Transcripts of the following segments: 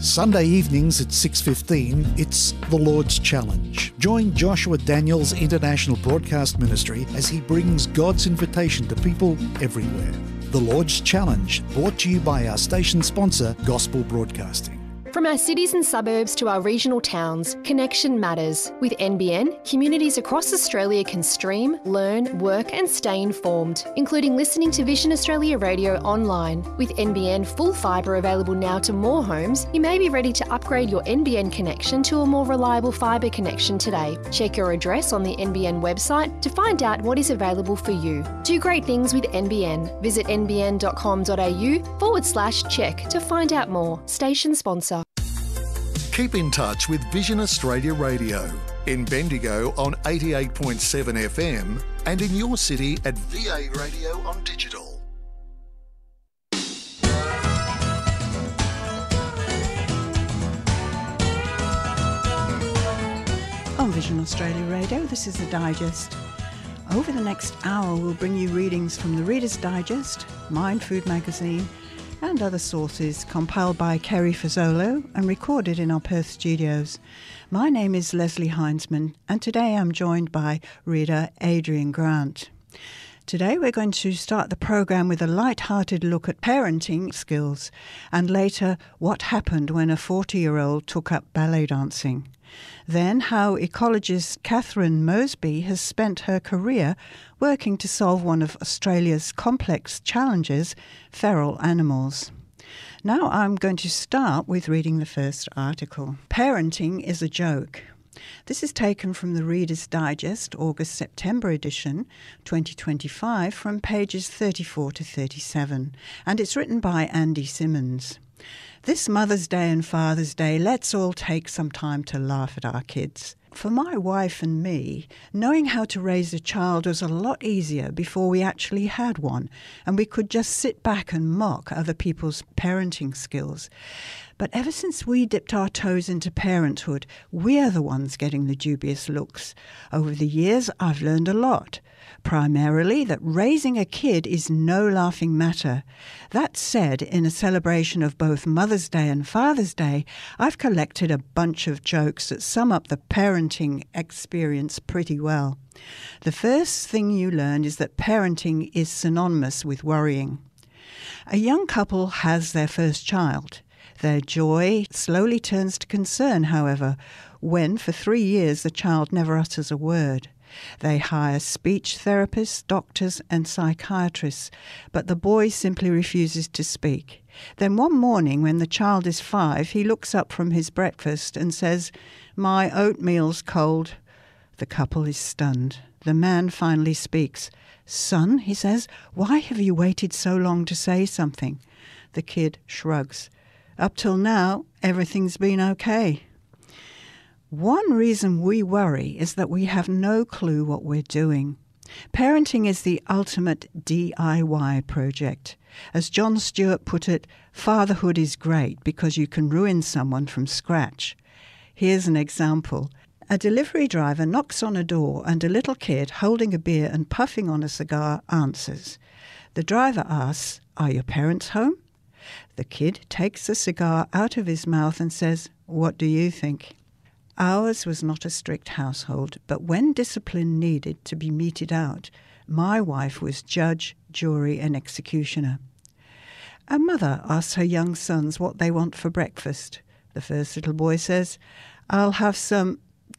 Sunday evenings at 6:15, it's The Lord's Challenge. Join Joshua Daniels International Broadcast Ministry as he brings God's invitation to people everywhere. The Lord's Challenge, brought to you by our station sponsor, Gospel Broadcasting. From our cities and suburbs to our regional towns, connection matters. With NBN, communities across Australia can stream, learn, work and stay informed, including listening to Vision Australia Radio online. With NBN full fibre available now to more homes, you may be ready to upgrade your NBN connection to a more reliable fibre connection today. Check your address on the NBN website to find out what is available for you. Do great things with NBN. Visit nbn.com.au/check to find out more. Station sponsor. Keep in touch with Vision Australia Radio in Bendigo on 88.7 FM and in your city at VA Radio on digital. On Vision Australia Radio, this is the Digest. Over the next hour, we'll bring you readings from the Reader's Digest, Mind Food Magazine, and other sources compiled by Kerry Fazolo and recorded in our Perth studios. My name is Leslie Heinzman, and today I'm joined by reader Adrian Grant. Today we're going to start the programme with a light-hearted look at parenting skills, and later what happened when a 40-year-old took up ballet dancing. Then how ecologist Catherine Moseby has spent her career working to solve one of Australia's complex challenges, feral animals. Now I'm going to start with reading the first article. Parenting is a joke. This is taken from the Reader's Digest, August-September edition, 2025, from pages 34 to 37, and it's written by Andy Simmons. This Mother's Day and Father's Day, let's all take some time to laugh at our kids. For my wife and me, knowing how to raise a child was a lot easier before we actually had one, and we could just sit back and mock other people's parenting skills. But ever since we dipped our toes into parenthood, we're the ones getting the dubious looks. Over the years, I've learned a lot. Primarily that raising a kid is no laughing matter. That said, in a celebration of both Mother's Day and Father's Day, I've collected a bunch of jokes that sum up the parenting experience pretty well. The first thing you learn is that parenting is synonymous with worrying. A young couple has their first child. Their joy slowly turns to concern, however, when for 3 years the child never utters a word. They hire speech therapists, doctors and psychiatrists, but the boy simply refuses to speak. Then one morning when the child is 5, he looks up from his breakfast and says, "My oatmeal's cold." The couple is stunned. The man finally speaks. "Son," he says, "why have you waited so long to say something?" The kid shrugs. "Up till now, everything's been okay." One reason we worry is that we have no clue what we're doing. Parenting is the ultimate DIY project. As Jon Stewart put it, fatherhood is great because you can ruin someone from scratch. Here's an example. A delivery driver knocks on a door and a little kid holding a beer and puffing on a cigar answers. The driver asks, "Are your parents home?" The kid takes the cigar out of his mouth and says, "What do you think?" Ours was not a strict household, but when discipline needed to be meted out, my wife was judge, jury and executioner. A mother asks her young sons what they want for breakfast. The first little boy says, "I'll have some ...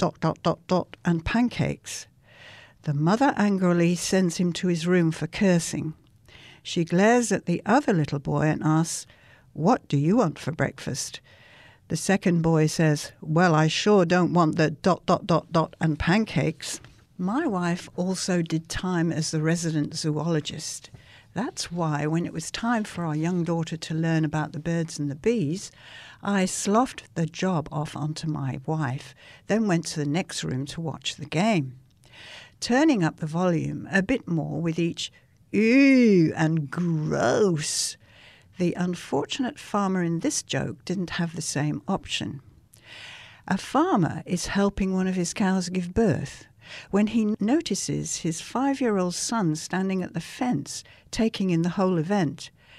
and pancakes." The mother angrily sends him to his room for cursing. She glares at the other little boy and asks, "What do you want for breakfast?" The second boy says, "Well, I sure don't want the ... and pancakes." My wife also did time as the resident zoologist. That's why when it was time for our young daughter to learn about the birds and the bees, I sloughed the job off onto my wife, then went to the next room to watch the game. Turning up the volume a bit more with each "Ew" and "gross." The unfortunate farmer in this joke didn't have the same option. A farmer is helping one of his cows give birth when he notices his 5-year-old son standing at the fence, taking in the whole event.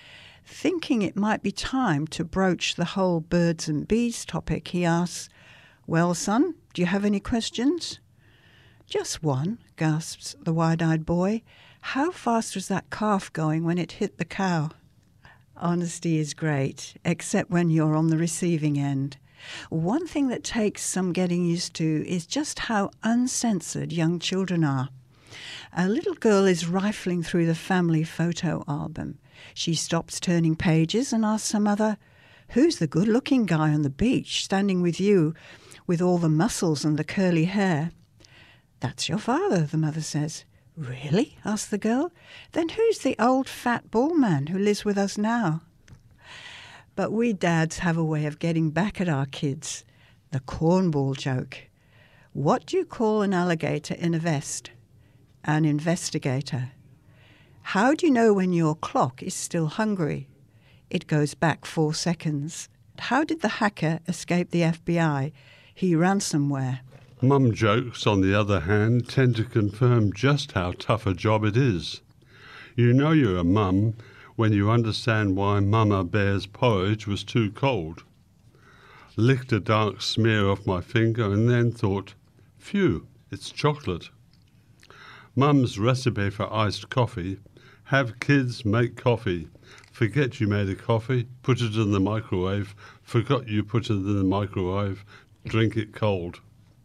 Thinking it might be time to broach the whole birds and bees topic, he asks, "Well, son, do you have any questions?" "Just one," gasps the wide-eyed boy. "How fast was that calf going when it hit the cow?" Honesty is great, except when you're on the receiving end. One thing that takes some getting used to is just how uncensored young children are. A little girl is rifling through the family photo album. She stops turning pages and asks her mother, "Who's the good-looking guy on the beach standing with you with all the muscles and the curly hair?" "That's your father," the mother says. "Really?" asks the girl. "Then who's the old fat bald man who lives with us now?" But we dads have a way of getting back at our kids. The cornball joke. What do you call an alligator in a vest? An investigator. How do you know when your clock is still hungry? It goes back 4 seconds. How did the hacker escape the FBI? He ransomware. Mum jokes, on the other hand, tend to confirm just how tough a job it is. You know you're a mum when you understand why Mama Bear's porridge was too cold. Licked a dark smear off my finger and then thought, phew, it's chocolate. Mum's recipe for iced coffee: have kids make coffee. Forget you made a coffee, put it in the microwave. Forgot you put it in the microwave, drink it cold.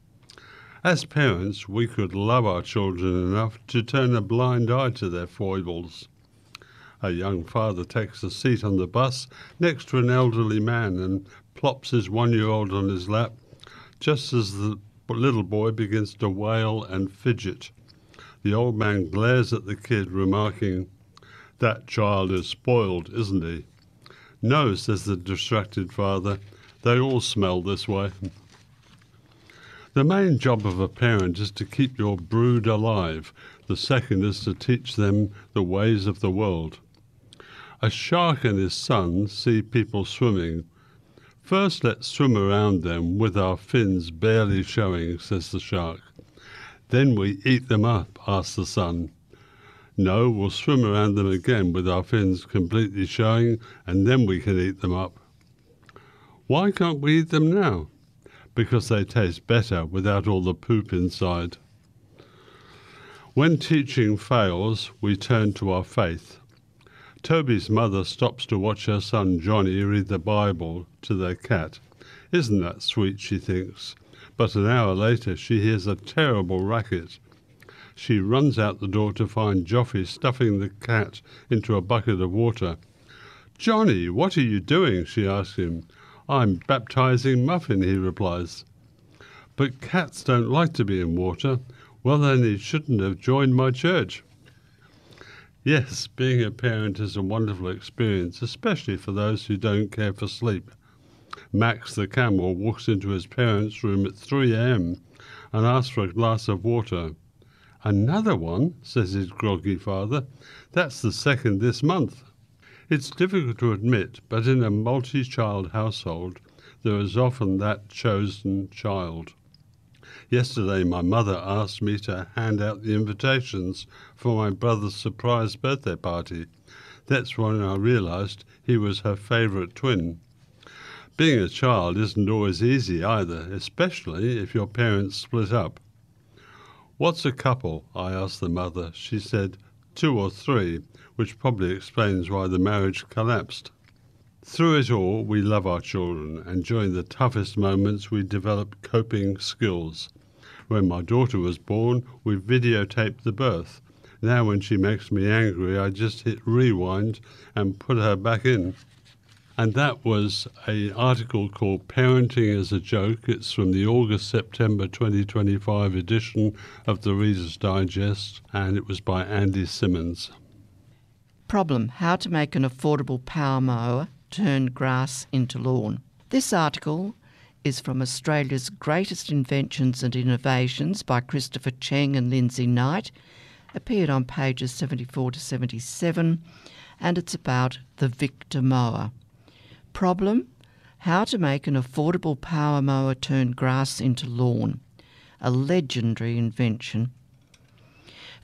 As parents, we could love our children enough to turn a blind eye to their foibles. A young father takes a seat on the bus next to an elderly man and plops his 1-year-old on his lap, just as the little boy begins to wail and fidget. The old man glares at the kid, remarking, "That child is spoiled, isn't he?" "No," says the distracted father, "they all smell this way." The main job of a parent is to keep your brood alive. The second is to teach them the ways of the world. A shark and his son see people swimming. "First let's swim around them with our fins barely showing," says the shark. "Then we eat them up," asks the son. "No, we'll swim around them again with our fins completely showing, and then we can eat them up." "Why can't we eat them now?" "Because they taste better without all the poop inside." When teaching fails, we turn to our faith. Toby's mother stops to watch her son Johnny read the Bible to their cat. "Isn't that sweet?" she thinks. But an hour later she hears a terrible racket. She runs out the door to find Joffy stuffing the cat into a bucket of water. "Johnny, what are you doing?" she asks him. "I'm baptizing Muffin," he replies. "But cats don't like to be in water." "Well, then he shouldn't have joined my church." Yes, being a parent is a wonderful experience, especially for those who don't care for sleep. Max the camel walks into his parents' room at 3 a.m. and asks for a glass of water. "Another one?" says his groggy father. "That's the second this month." It's difficult to admit, but in a multi-child household, there is often that chosen child. Yesterday my mother asked me to hand out the invitations for my brother's surprise birthday party. That's when I realised he was her favourite twin. Being a child isn't always easy either, especially if your parents split up. "What's a couple?" I asked the mother. She said 2 or 3, which probably explains why the marriage collapsed. Through it all, we love our children, and during the toughest moments we develop coping skills. When my daughter was born, we videotaped the birth. Now when she makes me angry, I just hit rewind and put her back in. And that was an article called Parenting as a Joke. It's from the August-September 2025 edition of the Reader's Digest, and it was by Andy Simmons. Problem: how to make an affordable power mower turn grass into lawn. This article is from Australia's Greatest Inventions and Innovations by Christopher Cheng and Lindsay Knight, appeared on pages 74 to 77, and it's about the Victor mower. Problem: how to make an affordable power mower turn grass into lawn. A legendary invention.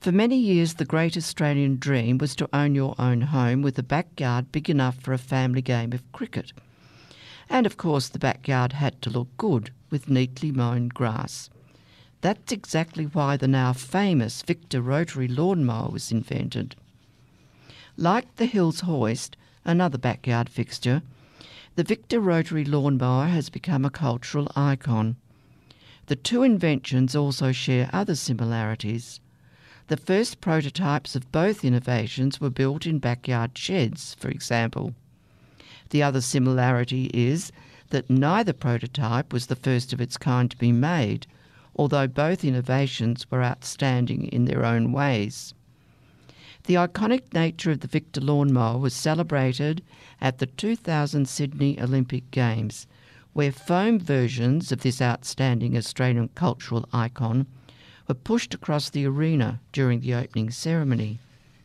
For many years, the great Australian dream was to own your own home with a backyard big enough for a family game of cricket. And of course, the backyard had to look good with neatly mown grass. That's exactly why the now famous Victor rotary lawnmower was invented. Like the Hills Hoist, another backyard fixture, the Victor rotary lawnmower has become a cultural icon. The two inventions also share other similarities. The first prototypes of both innovations were built in backyard sheds, for example. The other similarity is that neither prototype was the first of its kind to be made, although both innovations were outstanding in their own ways. The iconic nature of the Victor lawnmower was celebrated at the 2000 Sydney Olympic Games, where foam versions of this outstanding Australian cultural icon were pushed across the arena during the opening ceremony.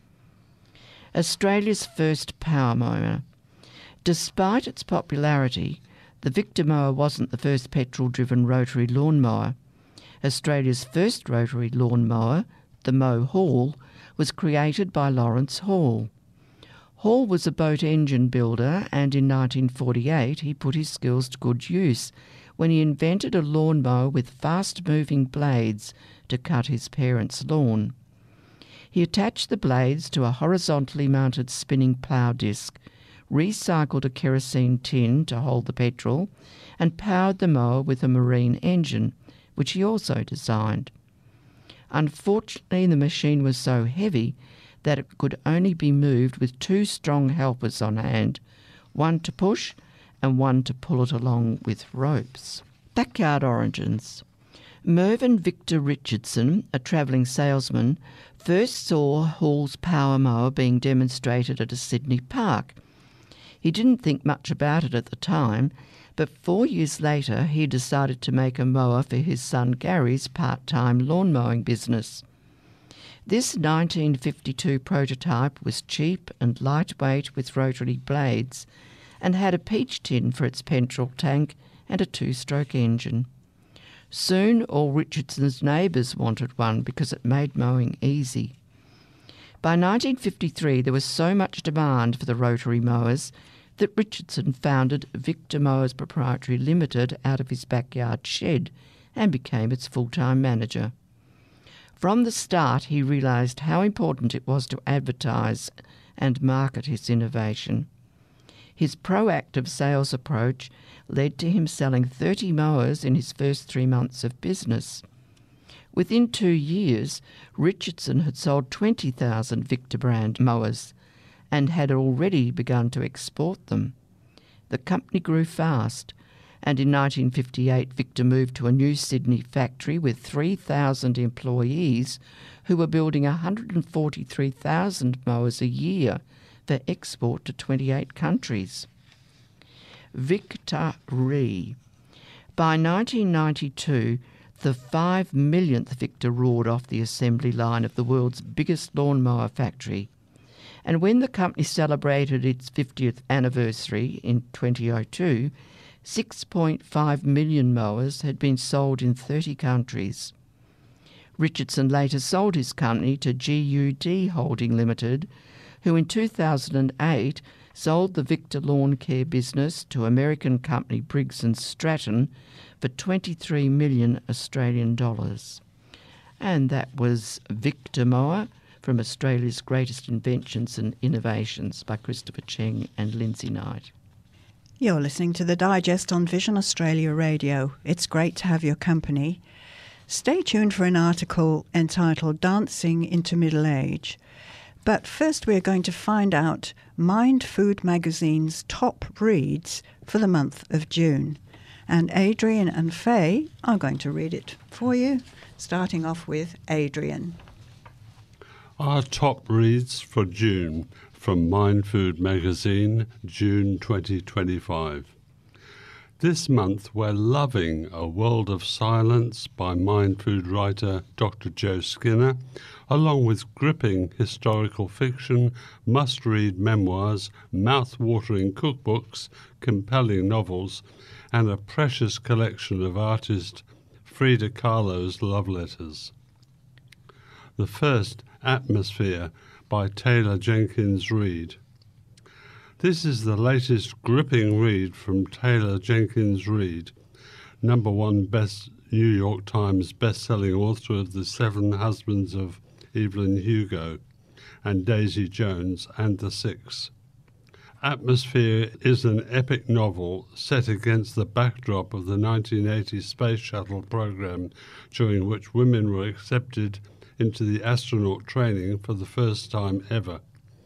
Australia's first power mower. Despite its popularity, the Victor mower wasn't the first petrol-driven rotary lawnmower. Australia's first rotary lawnmower, the Mow Hall, was created by Lawrence Hall. Hall was a boat engine builder, and in 1948 he put his skills to good use when he invented a lawnmower with fast-moving blades to cut his parents' lawn. He attached the blades to a horizontally mounted spinning plough disc, recycled a kerosene tin to hold the petrol, and powered the mower with a marine engine, which he also designed. Unfortunately, the machine was so heavy that it could only be moved with two strong helpers on hand, one to push and one to pull it along with ropes. Backyard origins. Mervyn Victor Richardson, a travelling salesman, first saw Hall's power mower being demonstrated at a Sydney park. He didn't think much about it at the time, but 4 years later he decided to make a mower for his son Gary's part-time lawn mowing business. This 1952 prototype was cheap and lightweight with rotary blades and had a peach tin for its petrol tank and a two-stroke engine. Soon all Richardson's neighbours wanted one because it made mowing easy. By 1953 there was so much demand for the rotary mowers that Richardson founded Victor Mowers Proprietary Limited out of his backyard shed and became its full-time manager. From the start he realised how important it was to advertise and market his innovation. His proactive sales approach led to him selling 30 mowers in his first 3 months of business. Within 2 years, Richardson had sold 20,000 Victor brand mowers and had already begun to export them. The company grew fast, and in 1958 Victor moved to a new Sydney factory with 3,000 employees who were building 143,000 mowers a year for export to 28 countries. Victor Re. By 1992, the 5 millionth Victor roared off the assembly line of the world's biggest lawnmower factory. And when the company celebrated its 50th anniversary in 2002, 6.5 million mowers had been sold in 30 countries. Richardson later sold his company to GUD Holding Limited, who in 2008 sold the Victor Lawn Care business to American company Briggs & Stratton for 23 million Australian dollars. And that was Victor Mower from Australia's Greatest Inventions and Innovations by Christopher Cheng and Lindsay Knight. You're listening to The Digest on Vision Australia Radio. It's great to have your company. Stay tuned for an article entitled Dancing into Middle Age. But first we're going to find out Mind Food Magazine's top reads for the month of June. And Adrian and Faye are going to read it for you, starting off with Adrian. Our top reads for June from Mind Food Magazine, June 2025. This month we're loving A World of Silence by Mind Food writer Dr. Joe Skinner, along with gripping historical fiction, must-read memoirs, mouth-watering cookbooks, compelling novels, and a precious collection of artist Frida Kahlo's love letters. The first Atmosphere by Taylor Jenkins Reid. This is the latest gripping read from Taylor Jenkins Reid, #1 New York Times best-selling author of The Seven Husbands of Evelyn Hugo and Daisy Jones and the Six. Atmosphere is an epic novel set against the backdrop of the 1980 Space Shuttle program, during which women were accepted into the astronaut training for the first time ever.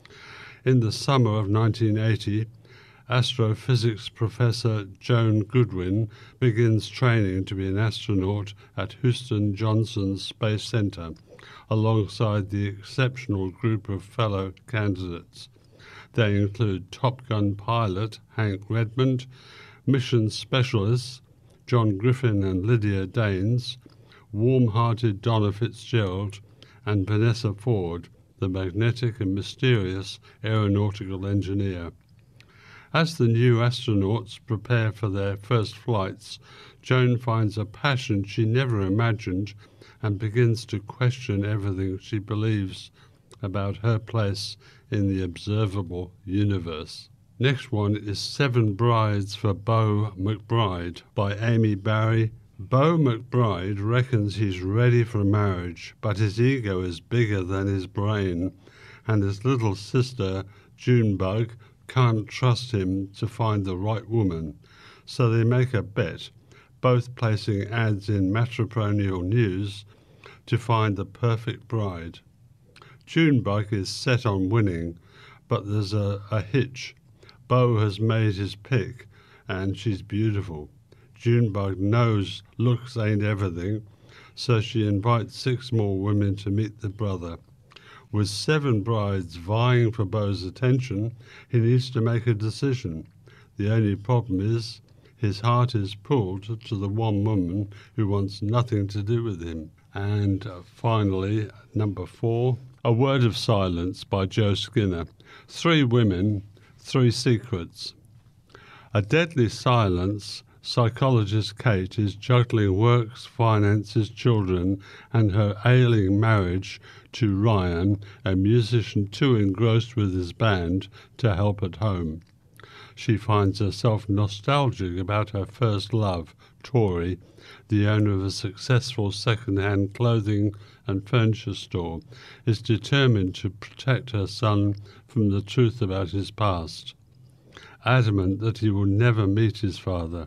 In the summer of 1980, astrophysics professor Joan Goodwin begins training to be an astronaut at Houston Johnson Space Center, alongside the exceptional group of fellow candidates. They include Top Gun pilot Hank Redmond, mission specialists John Griffin and Lydia Danes, warm-hearted Donna Fitzgerald, and Vanessa Ford, the magnetic and mysterious aeronautical engineer. As the new astronauts prepare for their first flights, Joan finds a passion she never imagined and begins to question everything she believes about her place in the observable universe. Next one is Seven Brides for Beau McBride by Amy Barry. Beau McBride reckons he's ready for marriage, but his ego is bigger than his brain, and his little sister, Junebug, can't trust him to find the right woman, so they make a bet, both placing ads in Matrimonial News to find the perfect bride. Junebug is set on winning, but there's a hitch. Beau has made his pick, and she's beautiful. Junebug knows looks ain't everything, so she invites 6 more women to meet the brother. With 7 brides vying for Beau's attention, he needs to make a decision. The only problem is his heart is pulled to the one woman who wants nothing to do with him. And finally, number 4, A Word of Silence by Joe Skinner. 3 women, 3 secrets. A deadly silence. Psychologist Kate is juggling works, finances, children, and her ailing marriage to Ryan, a musician too engrossed with his band to help at home. She finds herself nostalgic about her first love, Tori, the owner of a successful second-hand clothing and furniture store, is determined to protect her son from the truth about his past, adamant that he will never meet his father.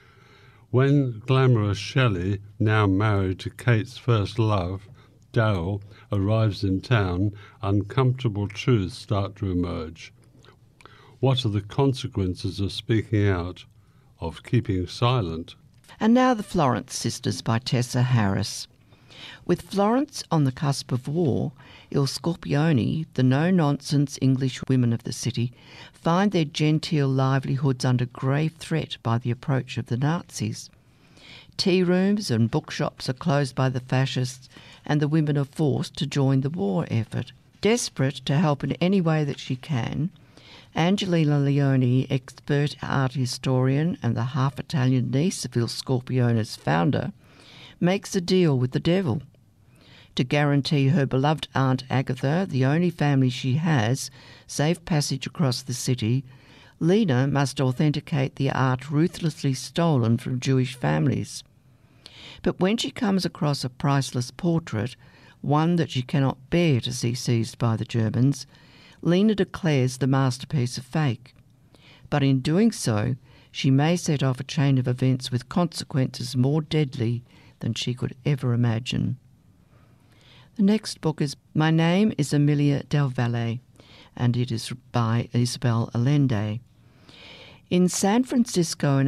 When glamorous Shelley, now married to Kate's first love, Daryl, arrives in town, uncomfortable truths start to emerge. What are the consequences of speaking out, of keeping silent? And now The Florence Sisters by Tessa Harris. With Florence on the cusp of war, Il Scorpioni, the no-nonsense English women of the city, find their genteel livelihoods under grave threat by the approach of the Nazis. Tea rooms and bookshops are closed by the fascists, and the women are forced to join the war effort. Desperate to help in any way that she can, Angelina Leone, expert art historian and the half-Italian niece of Il Scorpione's founder, makes a deal with the devil. To guarantee her beloved Aunt Agatha, the only family she has, safe passage across the city, Lena must authenticate the art ruthlessly stolen from Jewish families. But when she comes across a priceless portrait, one that she cannot bear to see seized by the Germans, Lena declares the masterpiece a fake. But in doing so, she may set off a chain of events with consequences more deadly than she could ever imagine. The next book is My Name is Amelia Del Valle, and it is by Isabel Allende. In San Francisco in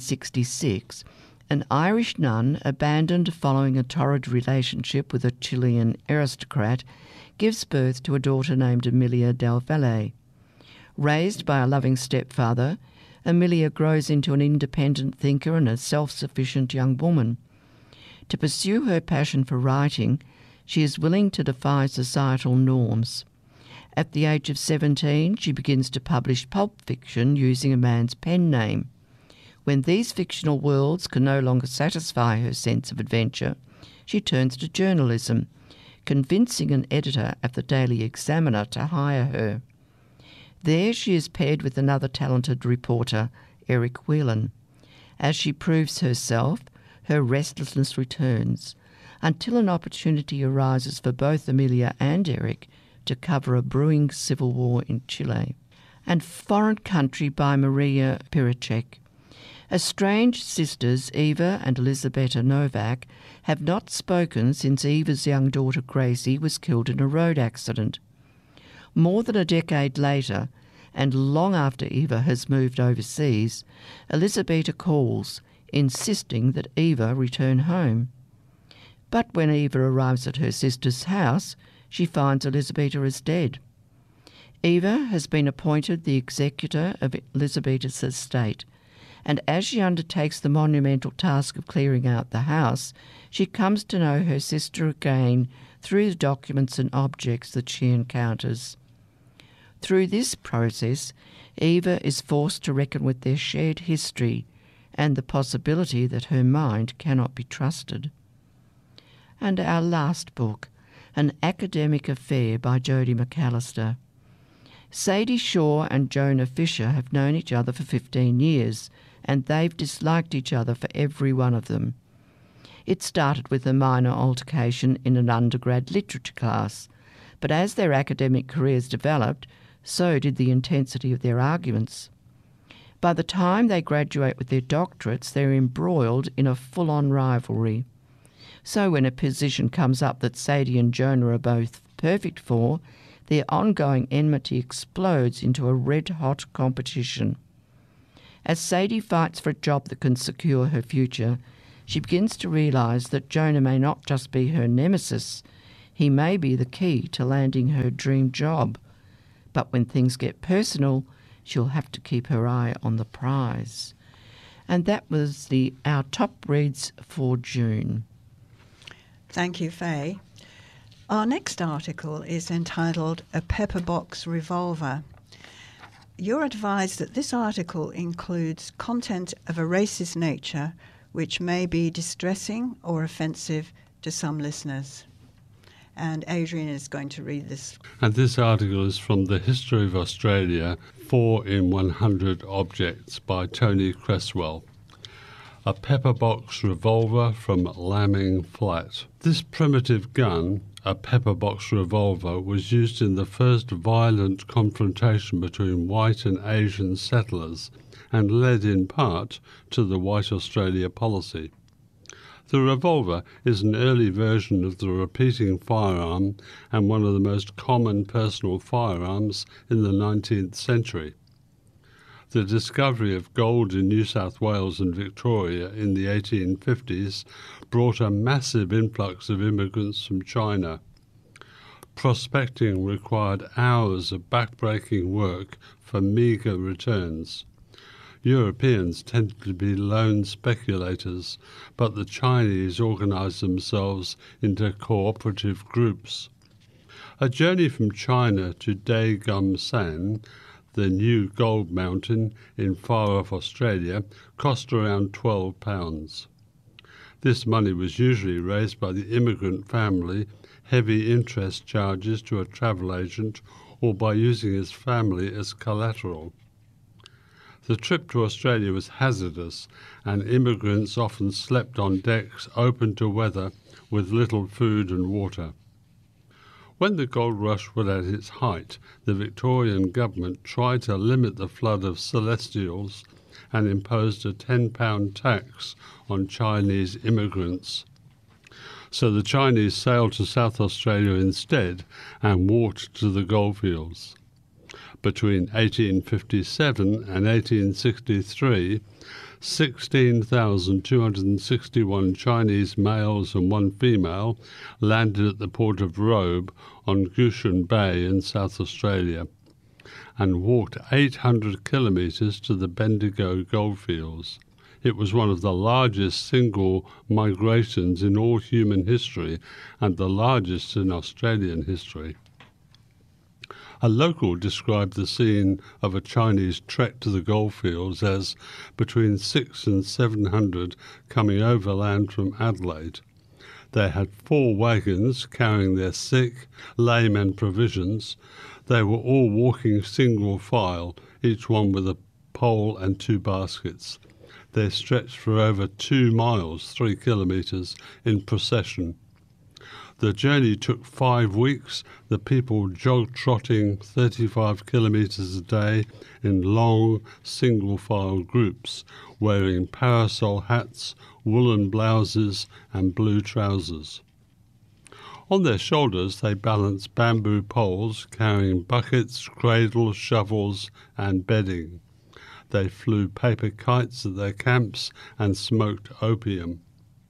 1866, an Irish nun, abandoned following a torrid relationship with a Chilean aristocrat, gives birth to a daughter named Amelia Del Valle. Raised by a loving stepfather, Amelia grows into an independent thinker and a self-sufficient young woman. To pursue her passion for writing, she is willing to defy societal norms. At the age of 17, she begins to publish pulp fiction using a man's pen name. When these fictional worlds can no longer satisfy her sense of adventure, she turns to journalism, convincing an editor at the Daily Examiner to hire her. There she is paired with another talented reporter, Eric Whelan. As she proves herself, her restlessness returns, until an opportunity arises for both Amelia and Eric to cover a brewing civil war in Chile. And Foreign Country by Maria Piracek. Estranged sisters Eva and Elisabetta Novak have not spoken since Eva's young daughter Gracie was killed in a road accident. More than a decade later, and long after Eva has moved overseas, Elisabetta calls, insisting that Eva return home. But when Eva arrives at her sister's house, she finds Elisabetta is dead. Eva has been appointed the executor of Elisabetta's estate, and as she undertakes the monumental task of clearing out the house, she comes to know her sister again through the documents and objects that she encounters. Through this process, Eva is forced to reckon with their shared history and the possibility that her mind cannot be trusted. And our last book, An Academic Affair by Jodie McAllister. Sadie Shaw and Jonah Fisher have known each other for 15 years, and they've disliked each other for every one of them. It started with a minor altercation in an undergrad literature class, but as their academic careers developed, so did the intensity of their arguments. By the time they graduate with their doctorates, they're embroiled in a full-on rivalry. So when a position comes up that Sadie and Jonah are both perfect for, their ongoing enmity explodes into a red-hot competition. As Sadie fights for a job that can secure her future, she begins to realise that Jonah may not just be her nemesis, he may be the key to landing her dream job. But when things get personal, she'll have to keep her eye on the prize. And that was our top reads for June. Thank you, Faye. Our next article is entitled A Pepperbox Revolver. You're advised that this article includes content of a racist nature which may be distressing or offensive to some listeners. And Adrian is going to read this. And this article is from The History of Australia, 4 in 100 Objects by Tony Cresswell. A pepperbox revolver from Lambing Flat. This primitive gun, a pepperbox revolver, was used in the first violent confrontation between white and Asian settlers and led in part to the White Australia policy. The revolver is an early version of the repeating firearm and one of the most common personal firearms in the 19th century. The discovery of gold in New South Wales and Victoria in the 1850s brought a massive influx of immigrants from China. Prospecting required hours of back-breaking work for meagre returns. Europeans tended to be lone speculators, but the Chinese organised themselves into cooperative groups. A journey from China to Dai Gum San, the new gold mountain in far-off Australia, cost around £12. This money was usually raised by the immigrant family, heavy interest charges to a travel agent, or by using his family as collateral. The trip to Australia was hazardous, and immigrants often slept on decks open to weather with little food and water. When the gold rush was at its height, the Victorian government tried to limit the flood of Celestials and imposed a £10 tax on Chinese immigrants. So the Chinese sailed to South Australia instead and walked to the goldfields. Between 1857 and 1863, 16,261 Chinese males and one female landed at the port of Robe on Gushan Bay in South Australia and walked 800 kilometres to the Bendigo goldfields. It was one of the largest single migrations in all human history and the largest in Australian history. A local described the scene of a Chinese trek to the goldfields as between 600 and 700 coming overland from Adelaide. They had 4 wagons carrying their sick, lame and provisions. They were all walking single file, each one with a pole and 2 baskets. They stretched for over 2 miles, 3 kilometres, in procession. The journey took 5 weeks, the people jog-trotting 35 kilometres a day in long, single-file groups, wearing parasol hats, woolen blouses and blue trousers. On their shoulders they balanced bamboo poles, carrying buckets, cradles, shovels and bedding. They flew paper kites at their camps and smoked opium.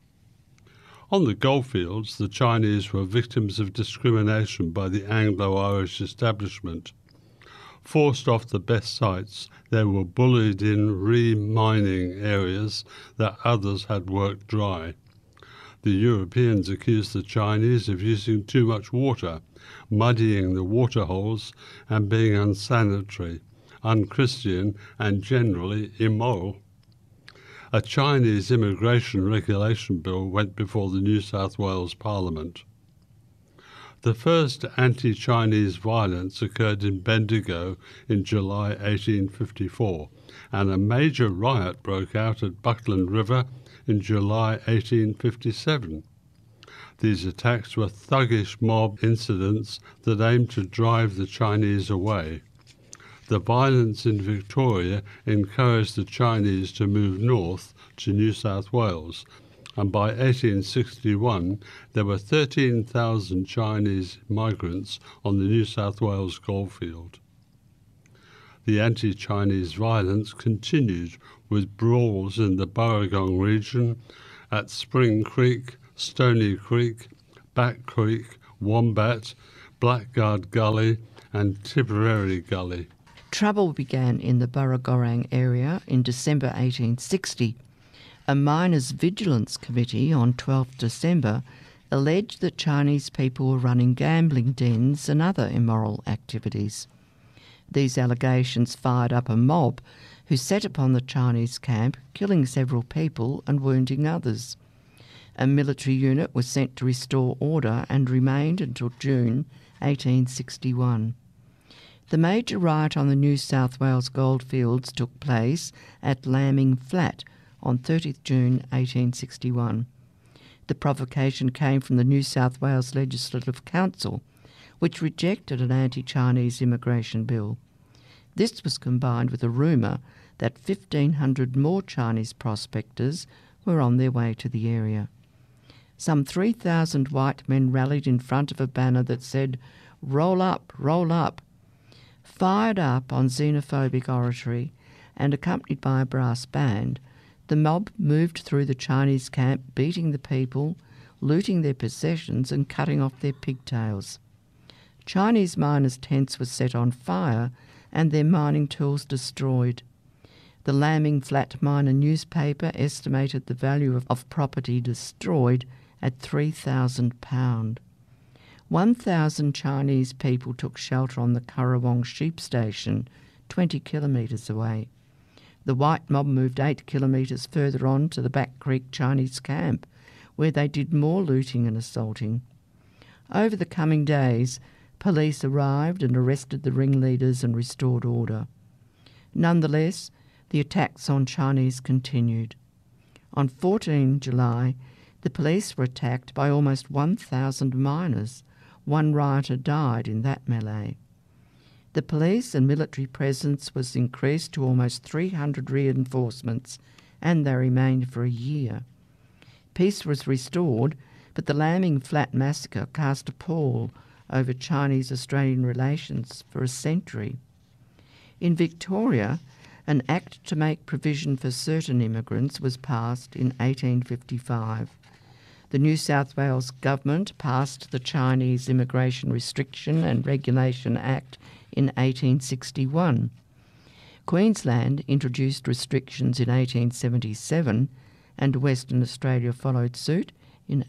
On the goldfields, the Chinese were victims of discrimination by the Anglo-Irish establishment. Forced off the best sites, they were bullied in re-mining areas that others had worked dry. The Europeans accused the Chinese of using too much water, muddying the waterholes and being unsanitary, unchristian and generally immoral. A Chinese immigration regulation bill went before the New South Wales Parliament. The first anti-Chinese violence occurred in Bendigo in July 1854, and a major riot broke out at Buckland River in July 1857. These attacks were thuggish mob incidents that aimed to drive the Chinese away. The violence in Victoria encouraged the Chinese to move north to New South Wales, and by 1861 there were 13,000 Chinese migrants on the New South Wales goldfield. The anti-Chinese violence continued with brawls in the Burragong region, at Spring Creek, Stony Creek, Back Creek, Wombat, Blackguard Gully and Tipperary Gully. Trouble began in the Burragorang area in December 1860. A miners' vigilance committee on 12 December alleged that Chinese people were running gambling dens and other immoral activities. These allegations fired up a mob who set upon the Chinese camp, killing several people and wounding others. A military unit was sent to restore order and remained until June 1861. The major riot on the New South Wales goldfields took place at Lambing Flat on 30th June 1861. The provocation came from the New South Wales Legislative Council, which rejected an anti-Chinese immigration bill. This was combined with a rumour that 1,500 more Chinese prospectors were on their way to the area. Some 3,000 white men rallied in front of a banner that said, "Roll up, roll up." Fired up on xenophobic oratory and accompanied by a brass band, the mob moved through the Chinese camp, beating the people, looting their possessions and cutting off their pigtails. Chinese miners' tents were set on fire and their mining tools destroyed. The Lambing Flat Miner newspaper estimated the value of property destroyed at £3,000. 1,000 Chinese people took shelter on the Currawong Sheep Station, 20 kilometres away. The white mob moved 8 kilometres further on to the Back Creek Chinese camp, where they did more looting and assaulting. Over the coming days, police arrived and arrested the ringleaders and restored order. Nonetheless, the attacks on Chinese continued. On 14 July, the police were attacked by almost 1,000 miners. One rioter died in that melee. The police and military presence was increased to almost 300 reinforcements, and they remained for a year. Peace was restored, but the Lambing Flat massacre cast a pall over Chinese-Australian relations for a century. In Victoria, an act to make provision for certain immigrants was passed in 1855. The New South Wales government passed the Chinese Immigration Restriction and Regulation Act in 1861. Queensland introduced restrictions in 1877 and Western Australia followed suit in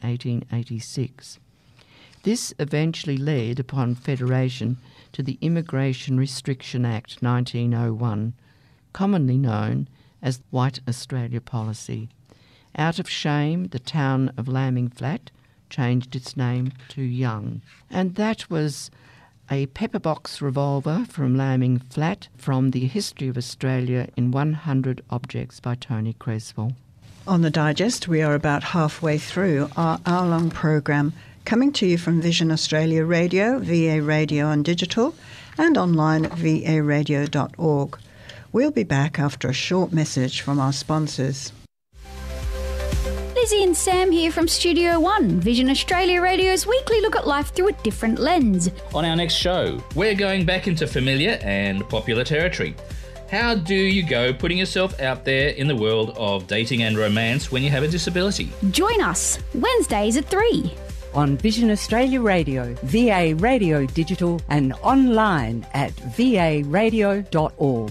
1886. This eventually led, upon federation, to the Immigration Restriction Act 1901, commonly known as White Australia Policy. Out of shame, the town of Lambing Flat changed its name to Young. And that was a pepperbox revolver from Lambing Flat from the History of Australia in 100 Objects by Tony Creswell. On the Digest, we are about halfway through our hour-long program, coming to you from Vision Australia Radio, VA Radio on digital, and online at varadio.org. We'll be back after a short message from our sponsors. Lizzie and Sam here from Studio One, Vision Australia Radio's weekly look at life through a different lens. On our next show, we're going back into familiar and popular territory. How do you go putting yourself out there in the world of dating and romance when you have a disability? Join us Wednesdays at 3. On Vision Australia Radio, VA Radio Digital, and online at varadio.org.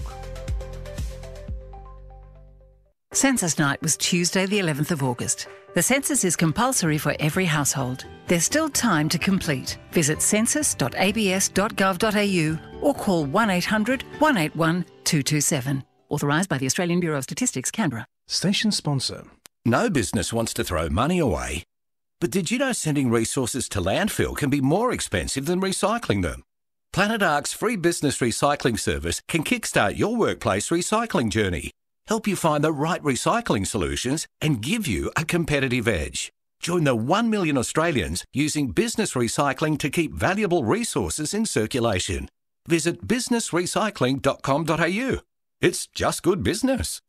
Census Night was Tuesday the 11th of August. The census is compulsory for every household. There's still time to complete. Visit census.abs.gov.au or call 1800 181 227. Authorised by the Australian Bureau of Statistics, Canberra. Station sponsor. No business wants to throw money away. But did you know sending resources to landfill can be more expensive than recycling them? Planet Ark's free business recycling service can kickstart your workplace recycling journey, help you find the right recycling solutions, and give you a competitive edge. Join the 1 million Australians using business recycling to keep valuable resources in circulation. Visit businessrecycling.com.au. It's just good business.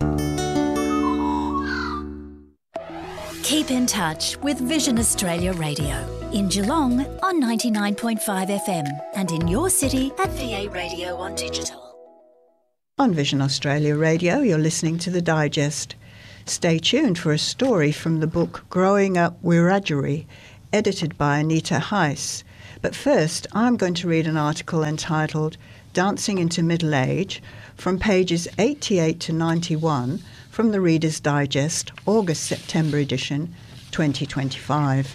Keep in touch with Vision Australia Radio in Geelong on 99.5 FM and in your city at VA Radio on digital. On Vision Australia Radio, you're listening to The Digest. Stay tuned for a story from the book Growing Up Wiradjuri, edited by Anita Heiss. But first, I'm going to read an article entitled Dancing into Middle Age from pages 88 to 91 from the Reader's Digest, August-September edition, 2025.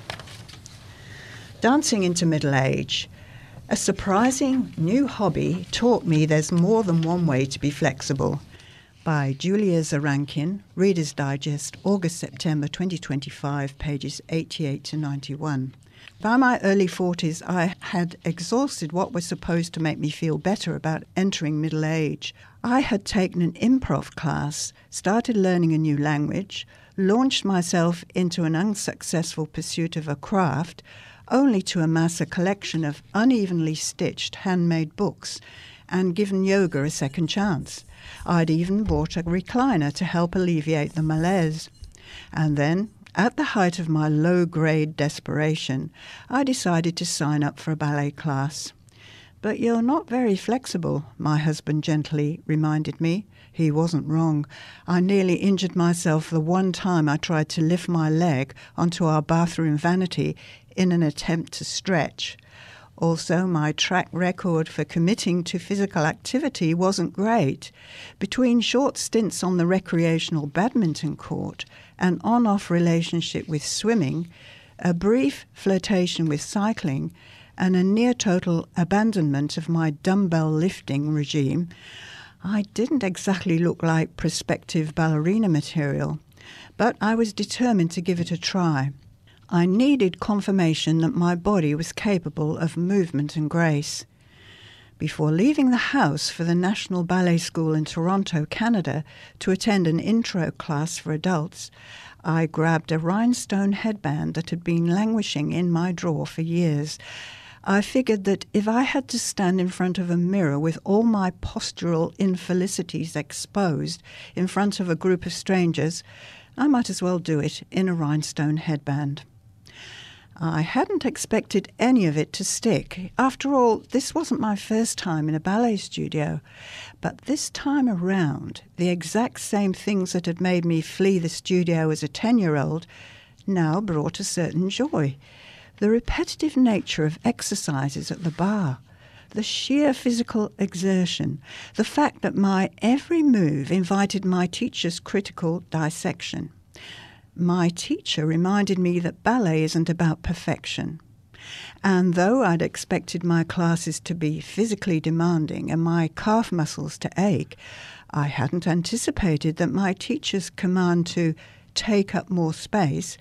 Dancing into Middle Age. A surprising new hobby taught me there's more than one way to be flexible. By Julia Zarankin, Reader's Digest, August-September 2025, pages 88 to 91. By my early 40s, I had exhausted what was supposed to make me feel better about entering middle age. I had taken an improv class, started learning a new language, launched myself into an unsuccessful pursuit of a craft, only to amass a collection of unevenly stitched handmade books and given yoga a second chance. I'd even bought a recliner to help alleviate the malaise. And then, at the height of my low-grade desperation, I decided to sign up for a ballet class. But you're not very flexible, my husband gently reminded me. He wasn't wrong. I nearly injured myself the one time I tried to lift my leg onto our bathroom vanity in an attempt to stretch. Also, my track record for committing to physical activity wasn't great. Between short stints on the recreational badminton court, an on-off relationship with swimming, a brief flirtation with cycling, and a near-total abandonment of my dumbbell lifting regime, I didn't exactly look like prospective ballerina material. But I was determined to give it a try. I needed confirmation that my body was capable of movement and grace. Before leaving the house for the National Ballet School in Toronto, Canada, to attend an intro class for adults, I grabbed a rhinestone headband that had been languishing in my drawer for years. I figured that if I had to stand in front of a mirror with all my postural infelicities exposed in front of a group of strangers, I might as well do it in a rhinestone headband. I hadn't expected any of it to stick. After all, this wasn't my first time in a ballet studio. But this time around, the exact same things that had made me flee the studio as a 10-year-old now brought a certain joy. The repetitive nature of exercises at the bar, the sheer physical exertion, the fact that my every move invited my teacher's critical dissection. My teacher reminded me that ballet isn't about perfection. And though I'd expected my classes to be physically demanding and my calf muscles to ache, I hadn't anticipated that my teacher's command to take up more space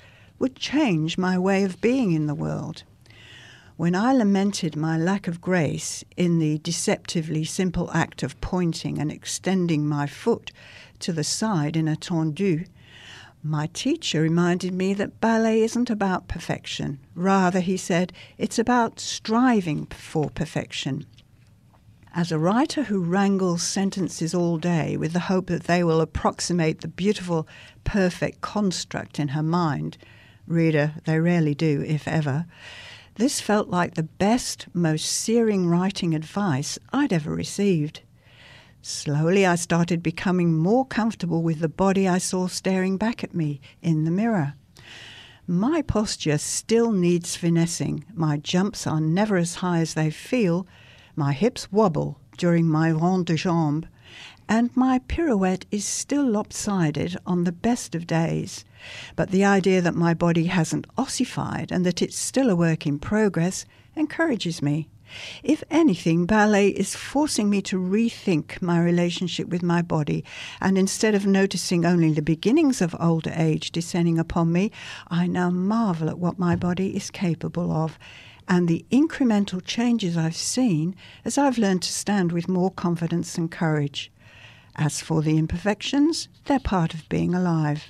would change my way of being in the world. When I lamented my lack of grace in the deceptively simple act of pointing and extending my foot to the side in a tendu, my teacher reminded me that ballet isn't about perfection. Rather, he said, it's about striving for perfection. As a writer who wrangles sentences all day with the hope that they will approximate the beautiful, perfect construct in her mind, reader, they rarely do, if ever, this felt like the best, most searing writing advice I'd ever received. Slowly I started becoming more comfortable with the body I saw staring back at me in the mirror. My posture still needs finessing. My jumps are never as high as they feel. My hips wobble during my rond de jambe, and my pirouette is still lopsided on the best of days. But the idea that my body hasn't ossified and that it's still a work in progress encourages me. If anything, ballet is forcing me to rethink my relationship with my body, and instead of noticing only the beginnings of older age descending upon me, I now marvel at what my body is capable of, and the incremental changes I've seen as I've learned to stand with more confidence and courage. As for the imperfections, they're part of being alive.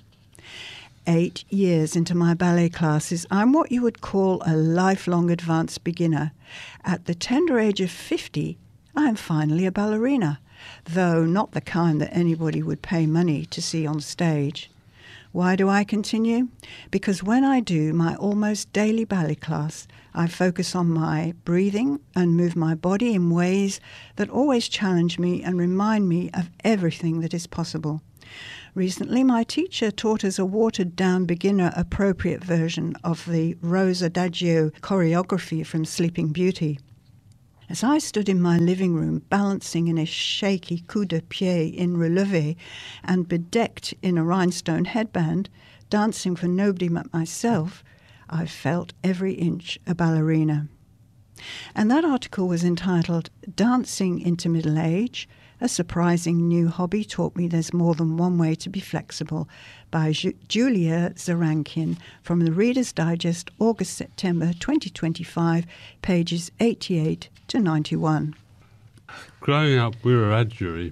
8 years into my ballet classes, I'm what you would call a lifelong advanced beginner. At the tender age of 50, I'm finally a ballerina, though not the kind that anybody would pay money to see on stage. Why do I continue? Because when I do my almost daily ballet class, I focus on my breathing and move my body in ways that always challenge me and remind me of everything that is possible. Recently, my teacher taught us a watered-down, beginner-appropriate version of the Rose Adagio choreography from Sleeping Beauty. As I stood in my living room, balancing in a shaky coup de pied in relevé and bedecked in a rhinestone headband, dancing for nobody but myself, I felt every inch a ballerina. And that article was entitled Dancing into Middle Age, a surprising new hobby taught me there's more than one way to be flexible, by Julia Zarankian, from the Reader's Digest, August-September 2025, pages 88 to 91. Growing Up Wiradjuri,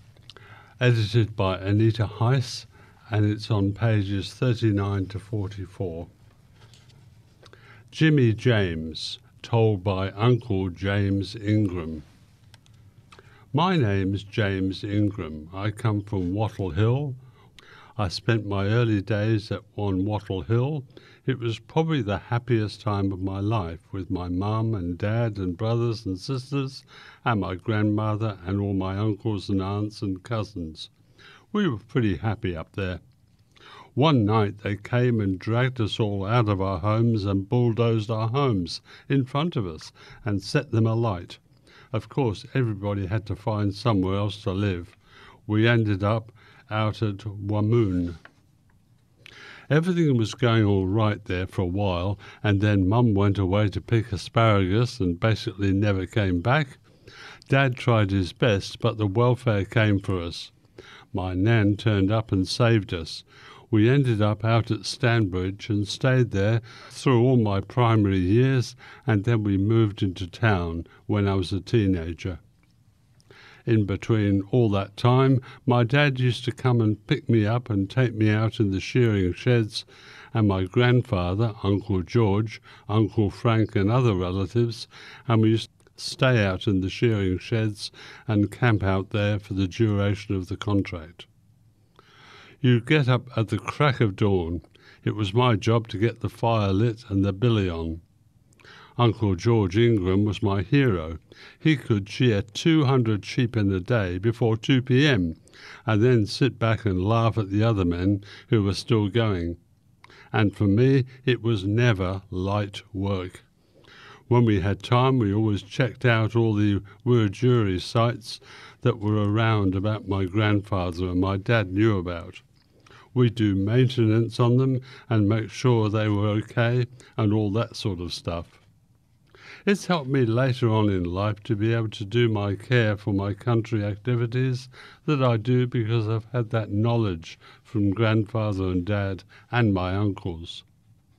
edited by Anita Heiss, and it's on pages 39 to 44. Jimmy James, told by Uncle James Ingram. My name's James Ingram. I come from Wattle Hill. I spent my early days on Wattle Hill. It was probably the happiest time of my life, with my mum and dad and brothers and sisters and my grandmother and all my uncles and aunts and cousins. We were pretty happy up there. One night they came and dragged us all out of our homes and bulldozed our homes in front of us and set them alight. Of course, everybody had to find somewhere else to live. We ended up out at Wamoon. Everything was going all right there for a while, and then Mum went away to pick asparagus and basically never came back. Dad tried his best, but the welfare came for us. My nan turned up and saved us. We ended up out at Stanbridge and stayed there through all my primary years, and then we moved into town when I was a teenager. In between all that time, my dad used to come and pick me up and take me out in the shearing sheds, and my grandfather, Uncle George, Uncle Frank and other relatives, and we used to stay out in the shearing sheds and camp out there for the duration of the contract. You'd get up at the crack of dawn. It was my job to get the fire lit and the billy on. Uncle George Ingram was my hero. He could shear 200 sheep in a day before 2 p.m. and then sit back and laugh at the other men who were still going. And for me, it was never light work. When we had time, we always checked out all the Wiradjuri sites that were around about my grandfather and my dad knew about. We'd do maintenance on them and make sure they were okay and all that sort of stuff. It's helped me later on in life to be able to do my care for my country activities that I do because I've had that knowledge from grandfather and dad and my uncles.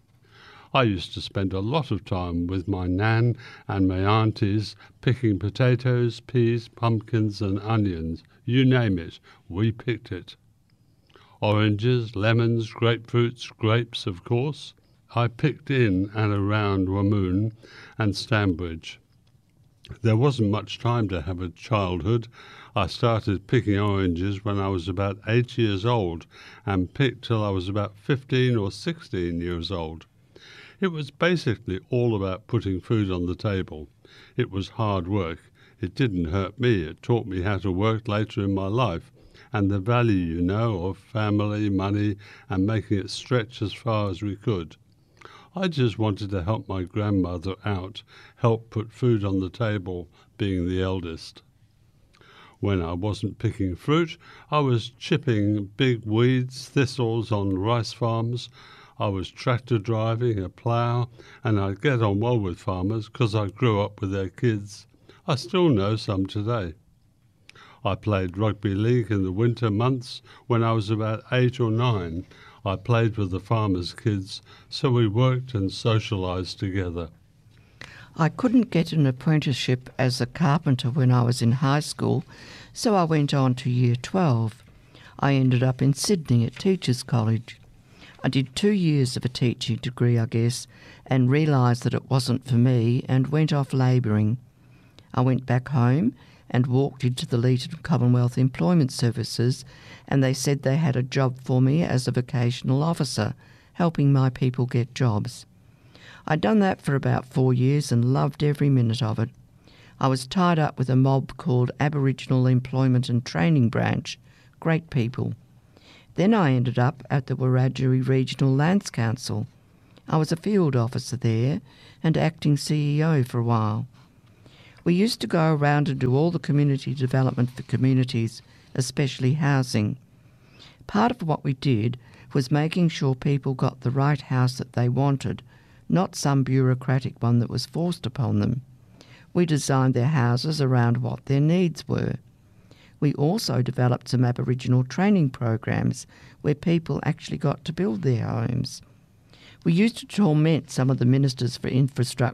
I used to spend a lot of time with my nan and my aunties picking potatoes, peas, pumpkins and onions. You name it, we picked it. Oranges, lemons, grapefruits, grapes, of course. I picked in and around Wamoon and Stanbridge. There wasn't much time to have a childhood. I started picking oranges when I was about 8 years old and picked till I was about 15 or 16 years old. It was basically all about putting food on the table. It was hard work. It didn't hurt me. It taught me how to work later in my life and the value, of family, money and making it stretch as far as we could. I just wanted to help my grandmother out, help put food on the table, being the eldest. When I wasn't picking fruit, I was chipping big weeds, thistles on rice farms. I was tractor driving a plough, and I'd get on well with farmers because I grew up with their kids. I still know some today. I played rugby league in the winter months when I was about 8 or 9. I played with the farmers' kids, so we worked and socialised together. I couldn't get an apprenticeship as a carpenter when I was in high school, so I went on to Year 12. I ended up in Sydney at Teachers College. I did 2 years of a teaching degree, I guess, and realised that it wasn't for me and went off labouring. I went back home and walked into the Leeton Commonwealth Employment Services, and they said they had a job for me as a vocational officer, helping my people get jobs. I'd done that for about 4 years and loved every minute of it. I was tied up with a mob called Aboriginal Employment and Training Branch. Great people. Then I ended up at the Wiradjuri Regional Lands Council. I was a field officer there and acting CEO for a while. We used to go around and do all the community development for communities, especially housing. Part of what we did was making sure people got the right house that they wanted, not some bureaucratic one that was forced upon them. We designed their houses around what their needs were. We also developed some Aboriginal training programs where people actually got to build their homes. We used to torment some of the ministers for infrastructure